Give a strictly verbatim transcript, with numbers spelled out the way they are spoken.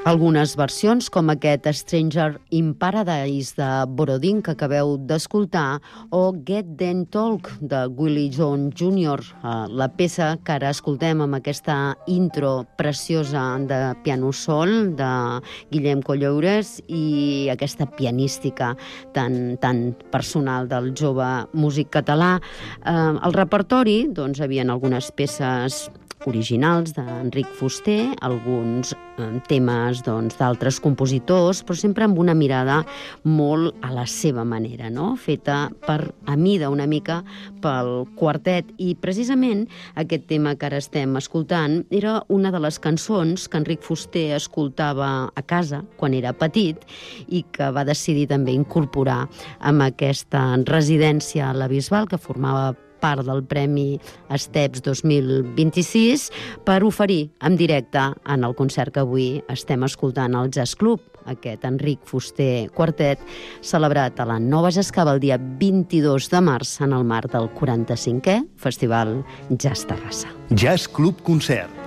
Algunes versions, com aquest Stranger in Paradise de Borodin que acabeu d'escoltar, o Get Them Talk de Willie John júnior, la peça que ara escoltem amb aquesta intro preciosa de piano sol de Guillem Colloures i aquesta pianística tan, tan personal del jove músic català. El repertori, doncs, havien algunes peces originals d'Enric Fuster, alguns eh, temes doncs, d'altres compositors, però sempre amb una mirada molt a la seva manera, no? Feta per, a mida una mica pel quartet. I precisament aquest tema que ara estem escoltant era una de les cançons que Enric Fuster escoltava a casa quan era petit i que va decidir també incorporar amb aquesta residència a la Bisbal, que formava part del Premi Esteps dos mil vint-i-sis, per oferir en directe en el concert que avui estem escoltant al Jazz Club, aquest Enric Fuster Quartet, celebrat a la Nova Jascava el dia vint-i-dos de març en el marc del quaranta-cinquè Festival Jazz Terrassa. Jazz Club Concert.